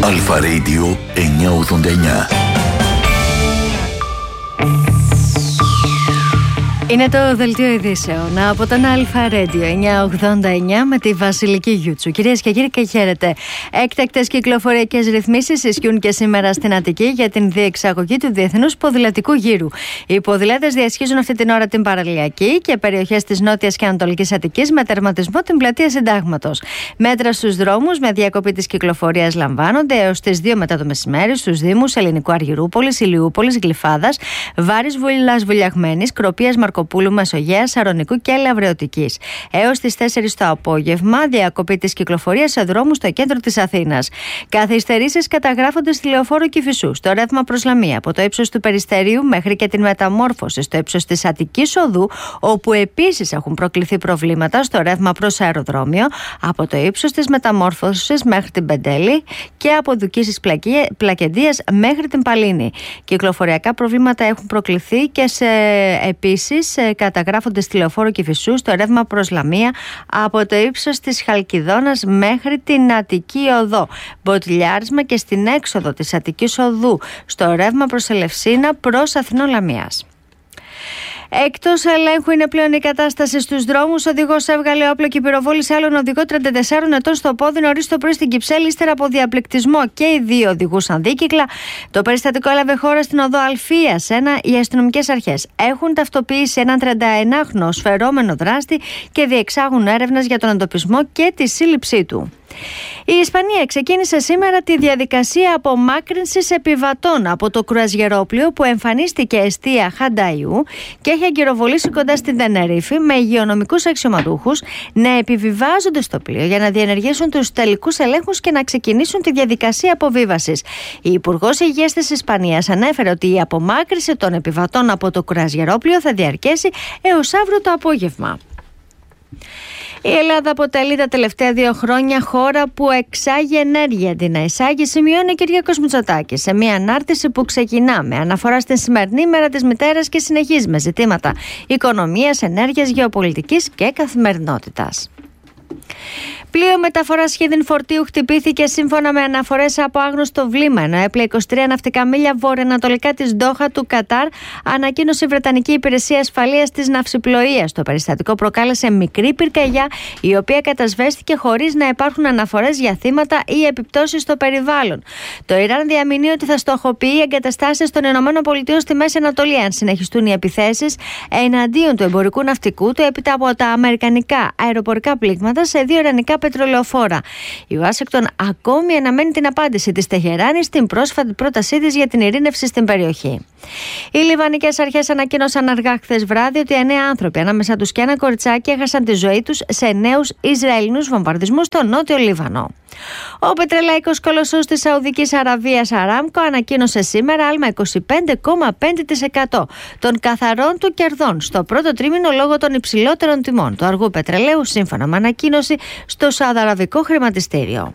Αλφα Radio 989. Είναι το δελτίο ειδήσεων από τον Αλφα Radio 989 με τη Βασιλική Γιούτσου. Κυρίες και κύριοι, χαίρετε. Έκτακτες κυκλοφοριακές ρυθμίσεις ισχύουν και σήμερα στην Αττική για την διεξαγωγή του Διεθνούς Ποδηλατικού Γύρου. Οι ποδηλάτες διασχίζουν αυτή την ώρα την Παραλιακή και περιοχές της Νότιας και Ανατολικής Αττικής με τερματισμό την πλατεία Συντάγματος. Μέτρα στους δρόμους με διακοπή της κυκλοφορίας λαμβάνονται έως τις 2 μετά το μεσημέρι στους Δήμους Ελληνικού Αργυρούπολης, Ηλιούπολης, Γλυφάδας, Βάρης Βουλάς Βουλιαγμένης, Κροπίας Μαρκοπούλου, Μεσογείας, Σαρονικού και Λαβρεωτικής. Έως τις 4 το απόγευμα, διακοπή της κυκλοφορίας σε δρόμους στο κέντρο της Αθήνας. Καθυστερήσεις καταγράφονται στη Λεωφόρο Κηφισού, στο ρεύμα προς Λαμία, από το ύψος του Περιστερίου μέχρι και την μεταμόρφωση στο ύψος της Αττικής Οδού, όπου επίσης έχουν προκληθεί προβλήματα στο ρεύμα προς αεροδρόμιο, από το ύψος της μεταμόρφωσης μέχρι την Πεντέλη και από Δουκίσης Πλακεντίας μέχρι την Παλίνη. Κυκλοφοριακά προβλήματα έχουν προκληθεί και επίσης καταγράφονται στη Λεωφόρο Κηφισού στο ρεύμα προς Λαμία από το ύψος της Χαλκιδόνας μέχρι την Αττική Οδό. Μποτιλιάρισμα και στην έξοδο της Αττικής Οδού στο ρεύμα προς Ελευσίνα προς Αθηνών Λαμίας. Εκτός ελέγχου είναι πλέον η κατάσταση στους δρόμους. Ο οδηγός έβγαλε όπλο και πυροβόλησε άλλον οδηγό 34 ετών στο πόδι νωρίς το πρωί στην Κυψέλη, ύστερα από διαπληκτισμό. Και οι δύο οδηγούσαν δίκυκλα. Το περιστατικό έλαβε χώρα στην οδό Αλφίας. Οι αστυνομικές αρχές έχουν ταυτοποιήσει έναν 31χρονο σφερόμενο δράστη και διεξάγουν έρευνες για τον εντοπισμό και τη σύλληψή του. Η Ισπανία ξεκίνησε σήμερα τη διαδικασία απομάκρυνσης επιβατών από το κρουαζιερόπλοιο που εμφανίστηκε εστία Χανταϊού και έχει αγκυροβολήσει κοντά στην Τενερίφη με υγειονομικούς αξιωματούχους να επιβιβάζονται στο πλοίο για να διενεργήσουν τους τελικούς ελέγχους και να ξεκινήσουν τη διαδικασία αποβίβασης. Η Υπουργός Υγείας της Ισπανίας ανέφερε ότι η απομάκρυνση των επιβατών από το κρουαζιερόπλοιο θα διαρκέσει έως αύριο το απόγευμα. Η Ελλάδα αποτελεί τα τελευταία 2 χρόνια χώρα που εξάγει ενέργεια. Αντί να εισάγει, σημειώνει ο Κυριάκος Μητσοτάκης σε μια ανάρτηση που ξεκινά με αναφορά στην σημερινή μέρα της μητέρας και συνεχίζει με ζητήματα οικονομίας, ενέργειας, γεωπολιτικής και καθημερινότητας. Πλοίο μεταφοράς σχέδιν φορτίου χτυπήθηκε σύμφωνα με αναφορές από άγνωστο βλήμα, ενώ έπλεε 23 ναυτικά μίλια βορειοανατολικά της Ντόχα του Κατάρ, ανακοίνωσε η Βρετανική Υπηρεσία Ασφαλείας της Ναυσιπλοείας. Το περιστατικό προκάλεσε μικρή πυρκαγιά, η οποία κατασβέστηκε χωρίς να υπάρχουν αναφορές για θύματα ή επιπτώσεις στο περιβάλλον. Το Ιράν διαμηνύει ότι θα στοχοποιεί εγκαταστάσεις των ΗΠΑ στη Μέση Ανατολή, αν συνεχιστούν οι επιθέσεις εναντίον του εμπορικού ναυτικού του έπειτα από τα αμερικανικά αεροπορικά πλήγματα σε 2 ιρανικά πετρελαιοφόρα. Η Ουάσιγκτον ακόμη αναμένει την απάντηση της Τεχεράνης στην πρόσφατη πρότασή της για την ειρήνευση στην περιοχή. Οι λιβανικές αρχές ανακοίνωσαν αργά χθες βράδυ ότι 9 άνθρωποι, ανάμεσα τους και ένα κοριτσάκι, έχασαν τη ζωή τους σε νέους Ισραηλινούς βομβαρδισμούς στο νότιο Λίβανο. Ο πετρελαϊκός κολοσσός της Σαουδικής Αραβίας Αράμκο ανακοίνωσε σήμερα άλμα 25,5% των καθαρών του κερδών στο πρώτο τρίμηνο λόγω των υψηλότερων τιμών του αργού πετρελαίου, σύμφωνα με ανακοίνωση στο Σαουδαραβικό χρηματιστήριο.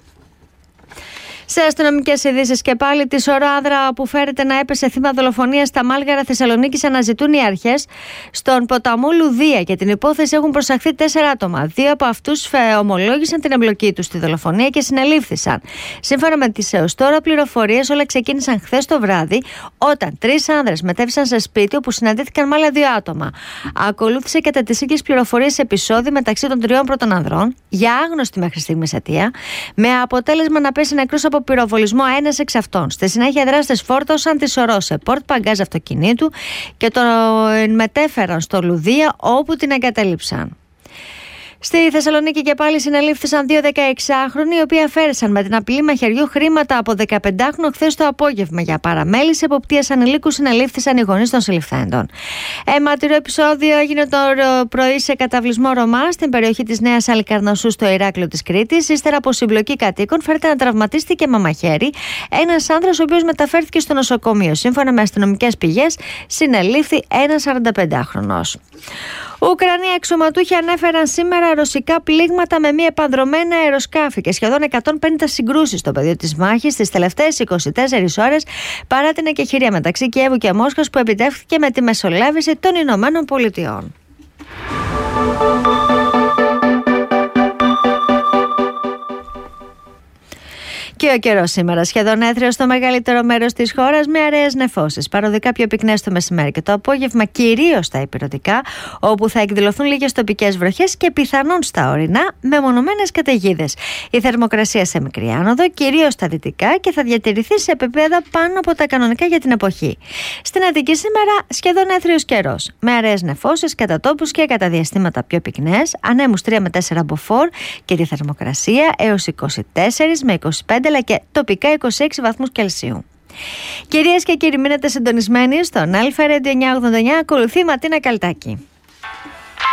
Σε αστυνομικές ειδήσεις και πάλι, τη σωράδρα που φέρεται να έπεσε θύμα δολοφονίας στα Μάλγαρα Θεσσαλονίκης αναζητούν οι αρχές στον ποταμό Λουδία. Για την υπόθεση έχουν προσαχθεί 4 άτομα. 2 από αυτούς ομολόγησαν την εμπλοκή τους στη δολοφονία και συνελήφθησαν. Σύμφωνα με τις έως τώρα πληροφορίες, όλα ξεκίνησαν χθες το βράδυ, όταν 3 άνδρες μετέβησαν σε σπίτι όπου συναντήθηκαν με άλλα 2 άτομα. Ακολούθησε κατά τις ίδιες πληροφορίες επεισόδιο μεταξύ των 3 πρώτων ανδρών, για άγνωστη μέχρι στιγμής αιτία, με αποτέλεσμα να πέσει νεκρός από πυροβολισμό ένας εξ αυτών. Στη συνέχεια, οι δράστες φόρτωσαν τη σωρό σε πόρτ παγκάζ αυτοκινήτου και τον μετέφεραν στο Λουδία, όπου την εγκατέλειψαν. Στη Θεσσαλονίκη και πάλι συνελήφθησαν 2 16χρονοι, οι οποίοι αφαίρεσαν με την απειλή μαχαιριού χρήματα από 15χρονο χθες το απόγευμα. Για παραμέληση εποπτείας ανηλίκου συνελήφθησαν οι γονείς των συλληφθέντων. Αιματηρό επεισόδιο έγινε το πρωί σε καταβλισμό Ρωμά στην περιοχή της Νέας Αλικαρνασσού στο Ηράκλειο της Κρήτης. Ύστερα από συμπλοκή κατοίκων, φέρεται να τραυματίστηκε με μαχαίρι ένας άνδρας, ο οποίος μεταφέρθηκε στο νοσοκομείο. Σύμφωνα με αστυνομικές πηγές, συνελήφθη ένας 45χρονος. Ουκρανοί αξιωματούχοι ανέφεραν σήμερα ρωσικά πλήγματα με μη επανδρομένα αεροσκάφη και σχεδόν 150 συγκρούσεις στο πεδίο της μάχης τις τελευταίες 24 ώρες, παρά την εκεχηρία μεταξύ Κιέβου και Μόσχας που επιτεύχθηκε με τη μεσολάβηση των Ηνωμένων Πολιτειών. Και ο καιρός σήμερα σχεδόν έθριος στο μεγαλύτερο μέρος της χώρας με αραιές νεφώσεις. Παροδικά πιο πυκνές το μεσημέρι και το απόγευμα, κυρίως στα ηπειρωτικά, όπου θα εκδηλωθούν λίγες τοπικές βροχές και πιθανόν στα ορεινά μεμονωμένες καταιγίδες. Η θερμοκρασία σε μικρή άνοδο, κυρίως στα δυτικά, και θα διατηρηθεί σε επίπεδα πάνω από τα κανονικά για την εποχή. Στην Αττική σήμερα σχεδόν έθριος καιρός, με αραιές νεφώσεις κατά τόπους και κατά διαστήματα πιο πυκνές, ανέμους 3 με 4 μποφόρ και τη θερμοκρασία έως 24 με 25 αλλά και τοπικά 26 βαθμούς Κελσίου. Κυρίες και κύριοι, μείνετε συντονισμένοι στον Αλφα Radio 989. Ακολουθεί Ματίνα Καλτάκη.